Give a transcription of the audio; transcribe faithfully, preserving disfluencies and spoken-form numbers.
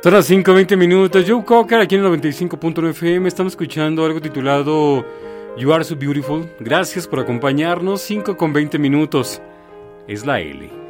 Son las cinco veinte minutos. Joe Cocker aquí en el noventa y cinco punto nueve F M. Estamos escuchando algo titulado You Are So Beautiful. Gracias por acompañarnos. cinco con veinte minutos. Es la L.